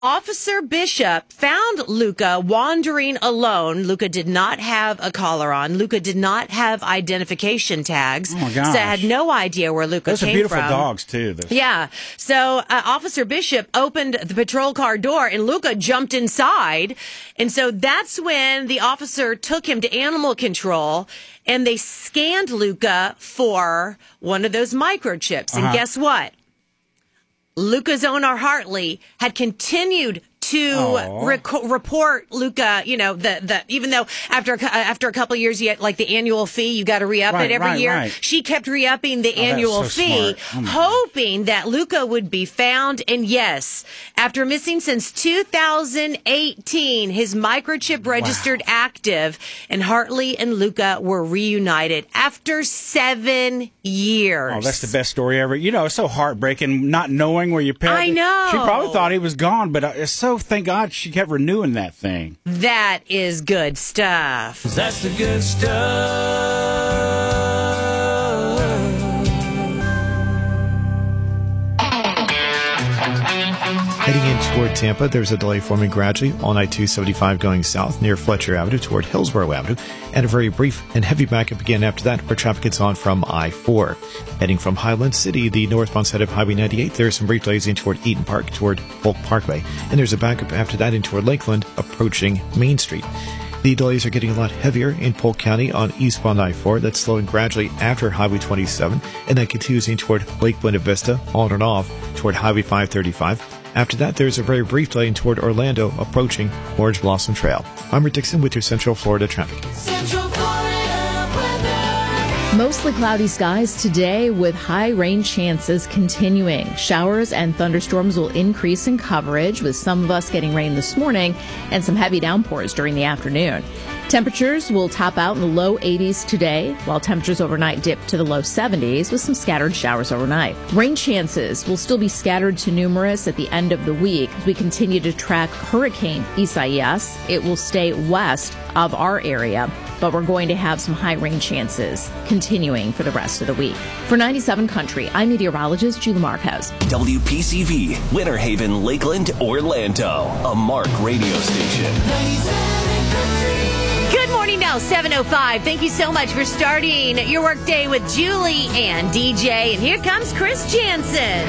Officer Bishop found Luca wandering alone. Luca did not have a collar on. Luca did not have identification tags. Oh, my gosh. So I had no idea where Luca Those came are beautiful from. dogs, too. Yeah. So Officer Bishop opened the patrol car door, and Luca jumped inside. And so that's when the officer took him to animal control, and they scanned Luca for one of those microchips. And guess what? Luca's owner, Hartley, had continued to report Luca, even though after a couple of years, you get like the annual fee, you got to re-up it every year. Right. She kept re-upping the annual fee, hoping that Luca would be found. And yes, after missing since 2018, his microchip registered active, and Hartley and Luca were reunited after 7 years. Oh, that's the best story ever. It's so heartbreaking not knowing where your pet is. I know. She probably thought he was gone, but it's so, thank God she kept renewing that thing. That is good stuff. That's the good stuff. Heading in toward Tampa, there's a delay forming gradually on I-275 going south near Fletcher Avenue toward Hillsborough Avenue, and a very brief and heavy backup again after that where traffic gets on from I-4. Heading from Highland City, the northbound side of Highway 98, there's some brief delays in toward Eaton Park toward Polk Parkway, and there's a backup after that in toward Lakeland approaching Main Street. The delays are getting a lot heavier in Polk County on eastbound I-4. That's slowing gradually after Highway 27, and then continues in toward Lake Buena Vista, on and off, toward Highway 535. After that, there's a very brief delay in toward Orlando, approaching Orange Blossom Trail. I'm Rick Dixon with your Central Florida traffic. Central Florida weather. Mostly cloudy skies today with high rain chances continuing. Showers and thunderstorms will increase in coverage, with some of us getting rain this morning and some heavy downpours during the afternoon. Temperatures will top out in the low 80s today, while temperatures overnight dip to the low 70s with some scattered showers overnight. Rain chances will still be scattered to numerous at the end of the week as we continue to track Hurricane Isaias. It will stay west of our area, but we're going to have some high rain chances continuing for the rest of the week. For 97 Country, I'm meteorologist Julie Marquez. WPCV, Winter Haven, Lakeland, Orlando, a Mark radio station. 97 Country. Good morning now, 7:05. Thank you so much for starting your workday with Julie and DJ. And here comes Chris Jansen.